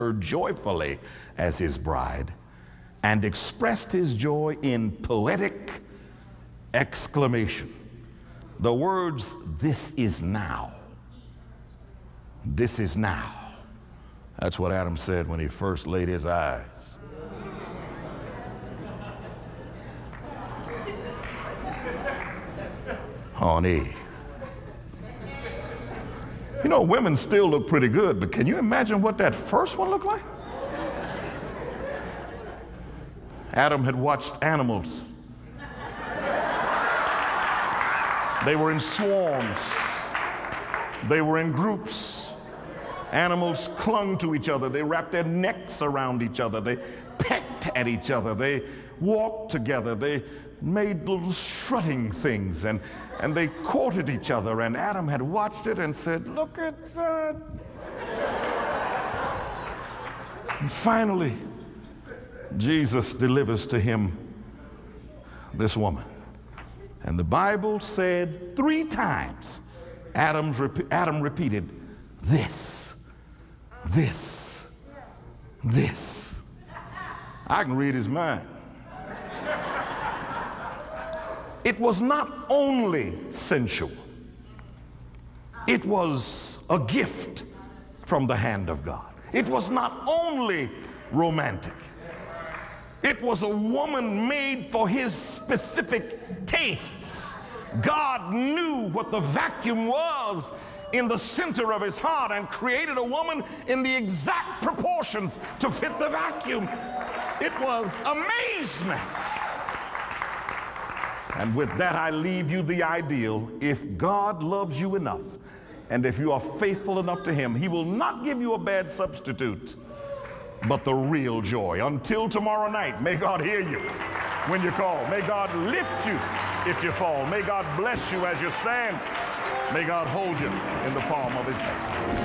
her joyfully as his bride and expressed his joy in poetic exclamation. The words, "This is now. This is now." That's what Adam said when he first laid his eyes on Eve. You know, women still look pretty good, but can you imagine what that first one looked like? Adam had watched animals. They were in swarms. They were in groups. Animals clung to each other. They wrapped their necks around each other. They pecked at each other. They walked together. They made little strutting things, and they courted each other. And Adam had watched it and said, "Look at that." And finally, Jesus delivers to him this woman. And the Bible said 3 times, Adam repeated, "This, this, this." I can read his mind. It was not only sensual, it was a gift from the hand of God. It was not only romantic, it was a woman made for his specific tastes. God knew what the vacuum was in the center of his heart and created a woman in the exact proportions to fit the vacuum. It was amazement. And with that, I leave you the ideal. If God loves you enough, and if you are faithful enough to him, he will not give you a bad substitute, but the real joy. Until tomorrow night, may God hear you when you call. May God lift you if you fall. May God bless you as you stand. May God hold you in the palm of his hand.